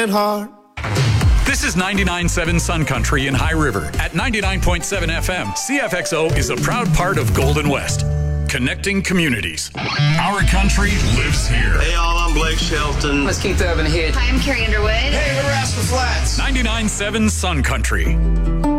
heart. This is 99.7 Sun Country in High River. At 99.7 FM, CFXO is a proud part of Golden West, connecting communities. Our country lives here. Hey, all, I'm Blake Shelton. Let's Keith Urban here. Hi, I'm Carrie Underwood. Hey, we're Rascal Flats. 99.7 Sun Country.